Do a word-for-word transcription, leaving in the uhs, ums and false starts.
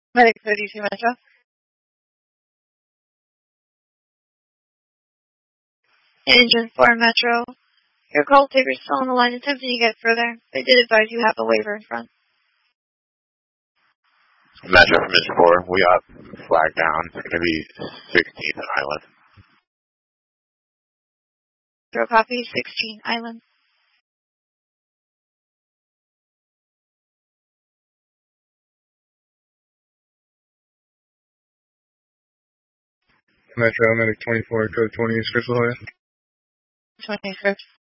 Medic thirty-two Metro. Engine four Metro. Your call taker is still on the line attempting to get further. They did advise you have a waiver in front. Metro from Engine four, we got flag down. It's going to be sixteenth Island. Metro copy, sixteen Island. Metro, Medic twenty-four, code twenty, Scripps La Jolla. twenty Scripps.